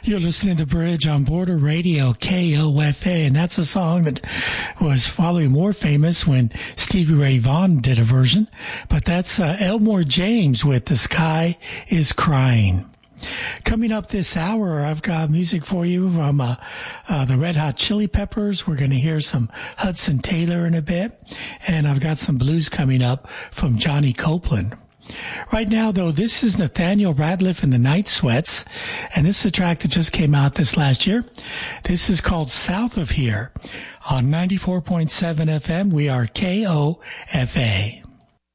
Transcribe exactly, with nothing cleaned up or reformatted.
You're listening to Bridge on Border Radio, K O F A, and that's a song that was probably more famous when Stevie Ray Vaughan did a version, but that's uh, Elmore James with The Sky is Crying. Coming up this hour, I've got music for you from uh, uh, the Red Hot Chili Peppers. We're going to hear some Hudson Taylor in a bit, and I've got some blues coming up from Johnny Copeland. Right now, though, this is Nathaniel Rateliff and the Night Sweats, and this is a track that just came out this last year. This is called South of Here on ninety-four point seven F M. We are K O F A.